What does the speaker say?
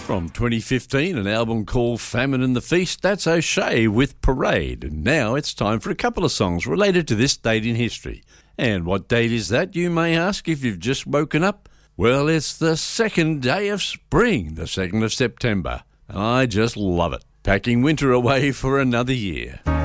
From 2015, an album called Famine and the Feast, that's O'Shea with Parade. And now it's time for a couple of songs related to this date in history. And what date is that, you may ask, if you've just woken up? Well, it's the second day of spring, the 2nd of September. And I just love it. Packing winter away for another year.